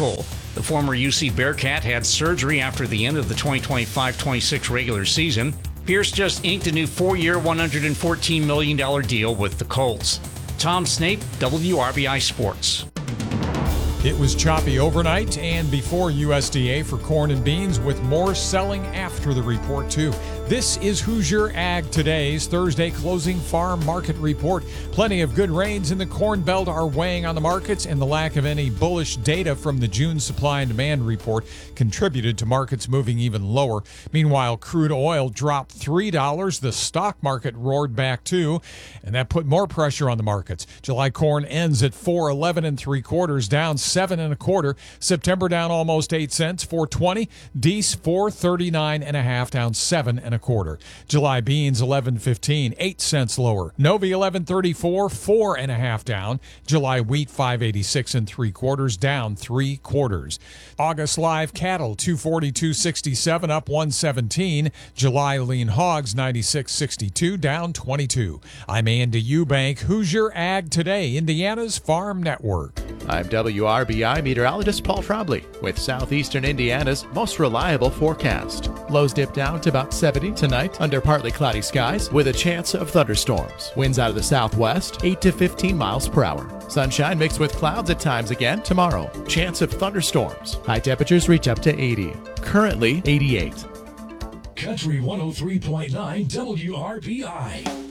Eichel. The former UC Bearcat had surgery after the end of the 2025-26 regular season. Pierce just inked a new 4-year, $114 million deal with the Colts. Tom Snape, WRBI Sports. It was choppy overnight and before USDA for corn and beans, with more selling after the report too. This is Hoosier Ag Today's Thursday closing farm market report. Plenty of good rains in the Corn Belt are weighing on the markets, and the lack of any bullish data from the June supply and demand report contributed to markets moving even lower. Meanwhile, crude oil dropped $3. The stock market roared back too, and that put more pressure on the markets. July corn ends at $4.11 3/4, down 7 1/4. September down almost 8 cents, $4.20. Deese $4.39 1/2, down 7 1/4. July beans $11.15, 8 cents lower. Novi $11.34, 4 1/2 down. July wheat $5.86 3/4, down 3/4. August live cattle $242.67, up 117. July lean hogs $96.62, down 22. I'm Andy Eubank, Hoosier Ag Today, Indiana's Farm Network. I'm WRBI meteorologist Paul Trombley with southeastern Indiana's most reliable forecast. Lows dip down to about 70 tonight under partly cloudy skies with a chance of thunderstorms. Winds out of the southwest, 8 to 15 miles per hour. Sunshine mixed with clouds at times again tomorrow. Chance of thunderstorms. High temperatures reach up to 80. Currently 88. Country 103.9 WRBI.